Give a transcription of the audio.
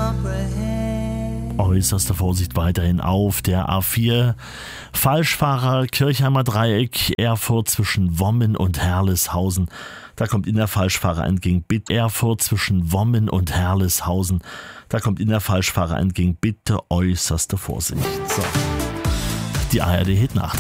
Äußerste Vorsicht weiterhin auf der A4. Falschfahrer Kirchheimer Dreieck, Erfurt zwischen Wommen und Herleshausen. Da kommt Ihnen der Falschfahrer entgegen. Bitte Erfurt zwischen Wommen und Herleshausen. Da kommt Ihnen der Falschfahrer entgegen. Bitte äußerste Vorsicht. So. Die ARD Hit Nacht.